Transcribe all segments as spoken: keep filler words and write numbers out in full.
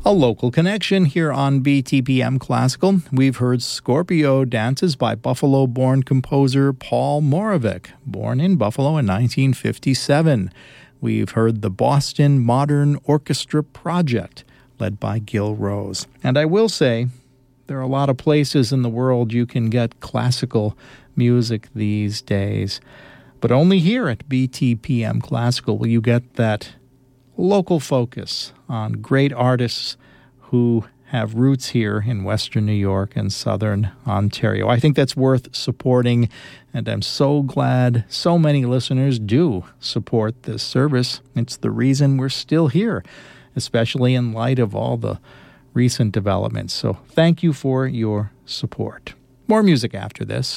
A local connection here on B T P M Classical. We've heard Scorpio Dances by Buffalo-born composer Paul Moravec, born in Buffalo in nineteen fifty-seven. We've heard the Boston Modern Orchestra Project, led by Gil Rose. And I will say, there are a lot of places in the world you can get classical music these days. But only here at B T P M Classical will you get that local focus on great artists who have roots here in Western New York and Southern Ontario. I think that's worth supporting, and I'm so glad so many listeners do support this service. It's the reason we're still here, especially in light of all the recent developments. So thank you for your support. More music after this.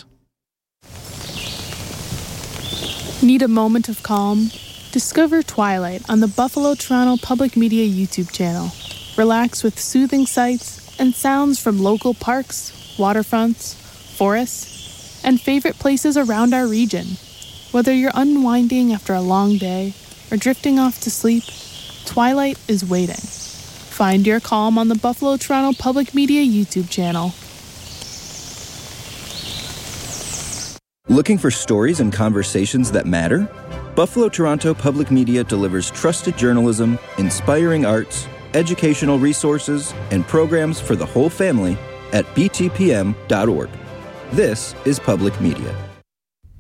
Need a moment of calm? Discover Twilight on the Buffalo Toronto Public Media YouTube channel. Relax with soothing sights and sounds from local parks, waterfronts, forests, and favorite places around our region. Whether you're unwinding after a long day or drifting off to sleep, Twilight is waiting. Find your calm on the Buffalo Toronto Public Media YouTube channel. Looking for stories and conversations that matter? Buffalo Toronto Public Media delivers trusted journalism, inspiring arts, educational resources, and programs for the whole family at b t p m dot org. This is Public Media.